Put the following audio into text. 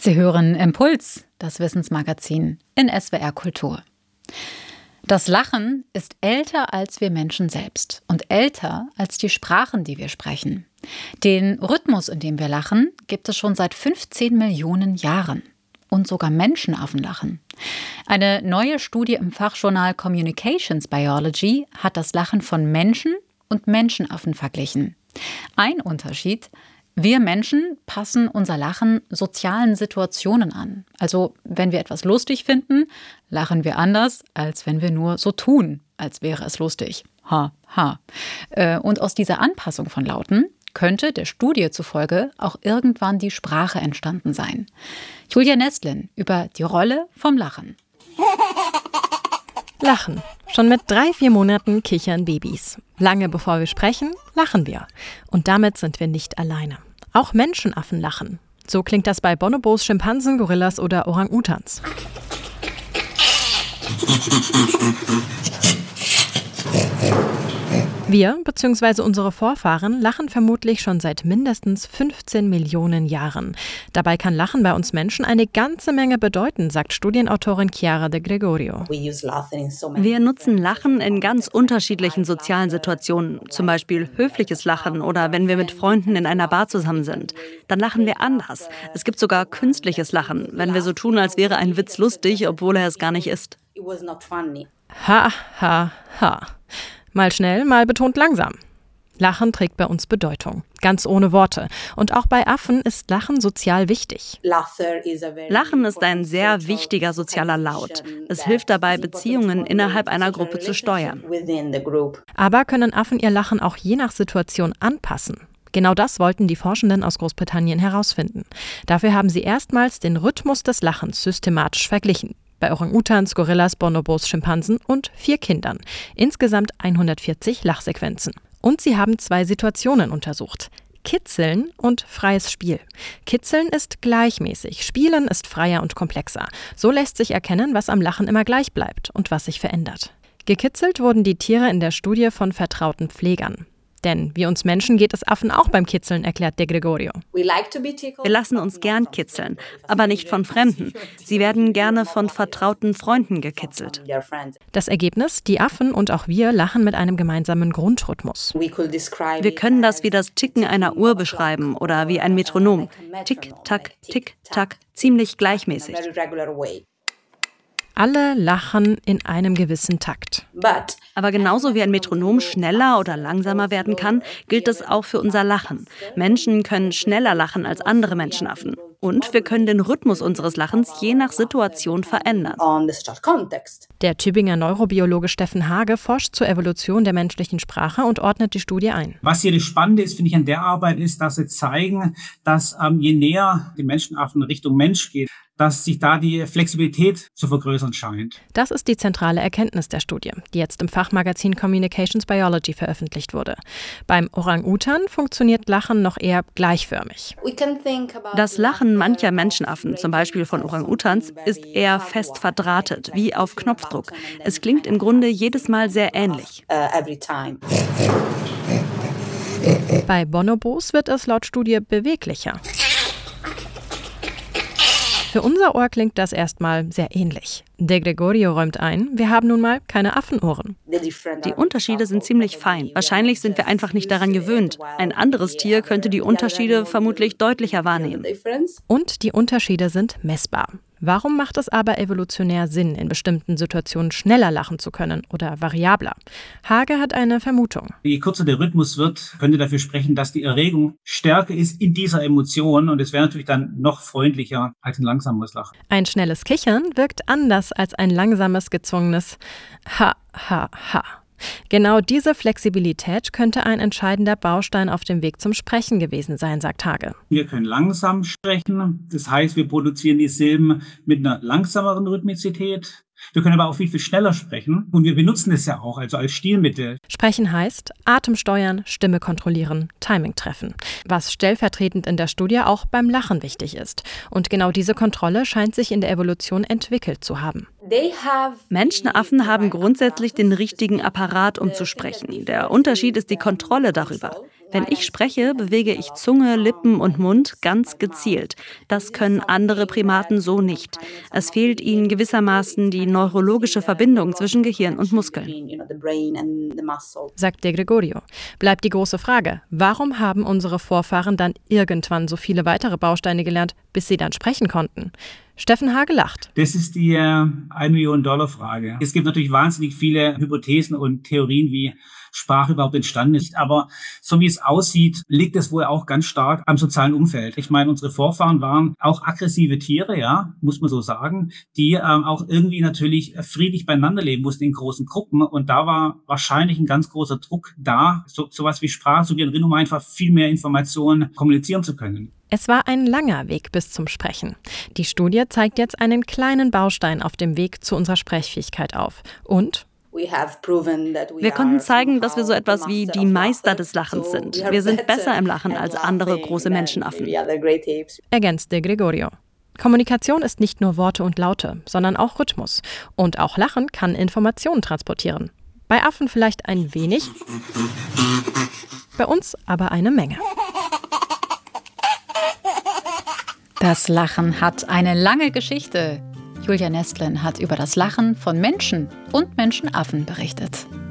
Sie hören Impuls, das Wissensmagazin in SWR Kultur. Das Lachen ist älter als wir Menschen selbst und älter als die Sprachen, die wir sprechen. Den Rhythmus, in dem wir lachen, gibt es schon seit 15 Millionen Jahren. Und sogar Menschenaffen lachen. Eine neue Studie im Fachjournal Communications Biology hat das Lachen von Menschen und Menschenaffen verglichen. Ein Unterschied: Wir Menschen passen unser Lachen sozialen Situationen an. Also wenn wir etwas lustig finden, lachen wir anders, als wenn wir nur so tun, als wäre es lustig. Ha, ha. Und aus dieser Anpassung von Lauten könnte der Studie zufolge auch irgendwann die Sprache entstanden sein. Julia Nestlin über die Rolle vom Lachen. Lachen. Schon mit 3-4 Monaten kichern Babys. Lange bevor wir sprechen, lachen wir. Und damit sind wir nicht alleine. Auch Menschenaffen lachen. So klingt das bei Bonobos, Schimpansen, Gorillas oder Orang-Utans. Wir bzw. unsere Vorfahren lachen vermutlich schon seit mindestens 15 Millionen Jahren. Dabei kann Lachen bei uns Menschen eine ganze Menge bedeuten, sagt Studienautorin Chiara De Gregorio. Wir nutzen Lachen in ganz unterschiedlichen sozialen Situationen, zum Beispiel höfliches Lachen oder wenn wir mit Freunden in einer Bar zusammen sind. Dann lachen wir anders. Es gibt sogar künstliches Lachen, wenn wir so tun, als wäre ein Witz lustig, obwohl er es gar nicht ist. Ha, ha, ha. Mal schnell, mal betont langsam. Lachen trägt bei uns Bedeutung, ganz ohne Worte. Und auch bei Affen ist Lachen sozial wichtig. Lachen ist ein sehr wichtiger sozialer Laut. Es hilft dabei, Beziehungen innerhalb einer Gruppe zu steuern. Aber können Affen ihr Lachen auch je nach Situation anpassen? Genau das wollten die Forschenden aus Großbritannien herausfinden. Dafür haben sie erstmals den Rhythmus des Lachens systematisch verglichen. Bei Orang-Utans, Gorillas, Bonobos, Schimpansen und 4 Kindern. Insgesamt 140 Lachsequenzen. Und sie haben 2 Situationen untersucht: Kitzeln und freies Spiel. Kitzeln ist gleichmäßig, Spielen ist freier und komplexer. So lässt sich erkennen, was am Lachen immer gleich bleibt und was sich verändert. Gekitzelt wurden die Tiere in der Studie von vertrauten Pflegern. Denn wie uns Menschen geht es Affen auch beim Kitzeln, erklärt De Gregorio. Wir lassen uns gern kitzeln, aber nicht von Fremden. Sie werden gerne von vertrauten Freunden gekitzelt. Das Ergebnis: Die Affen und auch wir lachen mit einem gemeinsamen Grundrhythmus. Wir können das wie das Ticken einer Uhr beschreiben oder wie ein Metronom. Tick, tack, tick, tack, ziemlich gleichmäßig. Alle lachen in einem gewissen Takt. Aber genauso wie ein Metronom schneller oder langsamer werden kann, gilt es auch für unser Lachen. Menschen können schneller lachen als andere Menschenaffen. Und wir können den Rhythmus unseres Lachens je nach Situation verändern. Der Tübinger Neurobiologe Steffen Hage forscht zur Evolution der menschlichen Sprache und ordnet die Studie ein. Was hier das Spannende ist, finde ich, an der Arbeit ist, dass sie zeigen, dass je näher die Menschenaffen Richtung Mensch geht, dass sich da die Flexibilität zu vergrößern scheint. Das ist die zentrale Erkenntnis der Studie, die jetzt im Fachmagazin Communications Biology veröffentlicht wurde. Beim Orang-Utan funktioniert Lachen noch eher gleichförmig. Das Lachen mancher Menschenaffen, zum Beispiel von Orang-Utans, ist eher fest verdrahtet, wie auf Knopfdruck. Es klingt im Grunde jedes Mal sehr ähnlich. Bei Bonobos wird es laut Studie beweglicher. Für unser Ohr klingt das erstmal sehr ähnlich. De Gregorio räumt ein, wir haben nun mal keine Affenohren. Die Unterschiede sind ziemlich fein. Wahrscheinlich sind wir einfach nicht daran gewöhnt. Ein anderes Tier könnte die Unterschiede vermutlich deutlicher wahrnehmen. Und die Unterschiede sind messbar. Warum macht es aber evolutionär Sinn, in bestimmten Situationen schneller lachen zu können oder variabler? Hage hat eine Vermutung. Je kürzer der Rhythmus wird, könnte dafür sprechen, dass die Erregung stärker ist in dieser Emotion und es wäre natürlich dann noch freundlicher als ein langsameres Lachen. Ein schnelles Kichern wirkt anders als ein langsames, gezwungenes Ha, ha, ha. Genau diese Flexibilität könnte ein entscheidender Baustein auf dem Weg zum Sprechen gewesen sein, sagt Hage. Wir können langsam sprechen, das heißt, wir produzieren die Silben mit einer langsameren Rhythmizität. Wir können aber auch viel, viel schneller sprechen und wir benutzen es ja auch also als Stilmittel. Sprechen heißt Atem steuern, Stimme kontrollieren, Timing treffen. Was stellvertretend in der Studie auch beim Lachen wichtig ist. Und genau diese Kontrolle scheint sich in der Evolution entwickelt zu haben. Menschenaffen haben grundsätzlich den richtigen Apparat, um zu sprechen. Der Unterschied ist die Kontrolle darüber. Wenn ich spreche, bewege ich Zunge, Lippen und Mund ganz gezielt. Das können andere Primaten so nicht. Es fehlt ihnen gewissermaßen die neurologische Verbindung zwischen Gehirn und Muskeln. Sagt De Gregorio. Bleibt die große Frage, warum haben unsere Vorfahren dann irgendwann so viele weitere Bausteine gelernt, bis sie dann sprechen konnten? Steffen Hage lacht. Das ist die $1-Million-Frage. Es gibt natürlich wahnsinnig viele Hypothesen und Theorien, wie Sprache überhaupt entstanden ist. Aber so wie es aussieht, liegt es wohl auch ganz stark am sozialen Umfeld. Ich meine, unsere Vorfahren waren auch aggressive Tiere, ja, muss man so sagen, die auch irgendwie natürlich friedlich beieinander leben mussten in großen Gruppen. Und da war wahrscheinlich ein ganz großer Druck da, sowas wie Sprache, so wie ein um einfach viel mehr Informationen kommunizieren zu können. Es war ein langer Weg bis zum Sprechen. Die Studie zeigt jetzt einen kleinen Baustein auf dem Weg zu unserer Sprechfähigkeit auf. Und wir konnten zeigen, dass wir so etwas wie die Meister des Lachens sind. Wir sind besser im Lachen als andere große Menschenaffen. Ergänzt De Gregorio. Kommunikation ist nicht nur Worte und Laute, sondern auch Rhythmus. Und auch Lachen kann Informationen transportieren. Bei Affen vielleicht ein wenig, bei uns aber eine Menge. Das Lachen hat eine lange Geschichte. Julia Nestlin hat über das Lachen von Menschen und Menschenaffen berichtet.